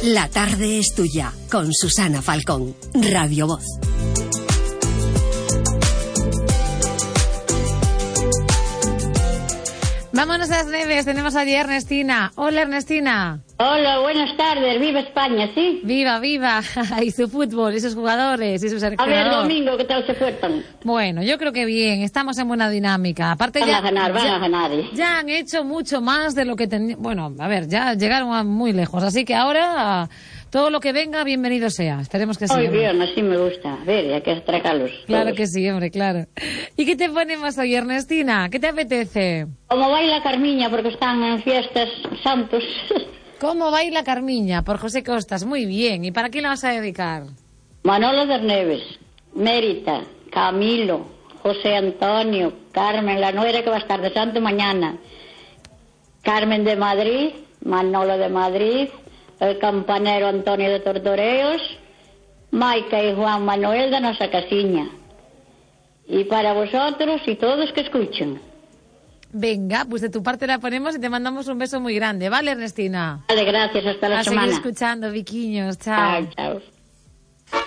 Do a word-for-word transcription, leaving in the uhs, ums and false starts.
La tarde es tuya, con Susana Falcón, Radio Voz. Vámonos a las Neves, tenemos allí a Ernestina. Hola, Ernestina. Hola, buenas tardes, viva España, ¿sí? Viva, viva, y su fútbol, y sus jugadores, y sus seleccionadores. A ver, domingo, ¿qué tal se fueron? Bueno, yo creo que bien, estamos en buena dinámica. Aparte van ya, a ganar, van ya, a ganar. ¿eh? Ya han hecho mucho más de lo que tenían. Bueno, a ver, ya llegaron a muy lejos, así que ahora todo lo que venga, bienvenido sea. Esperemos que sí. Muy bien, así me gusta. A ver, hay que atracarlos. Claro todos. que sí, hombre, claro. ¿Y qué te ponemos hoy, Ernestina? ¿Qué te apetece? Como baila Carmiña, porque están en fiestas santos. ¿Cómo baila Carmiña? Por José Costas. Muy bien. ¿Y para quién la vas a dedicar? Manolo Derneves, Mérita, Camilo, José Antonio, Carmen, la nuera que va a estar de santo mañana, Carmen de Madrid, Manolo de Madrid, el campanero Antonio de Tortoreos, Maica y Juan Manuel de Nosa Casiña. Y para vosotros y todos que escuchen. Venga, pues de tu parte la ponemos y te mandamos un beso muy grande, ¿vale, Ernestina? Vale, gracias, hasta la a semana. A seguir escuchando, Viquiños, chao. Chao, chao.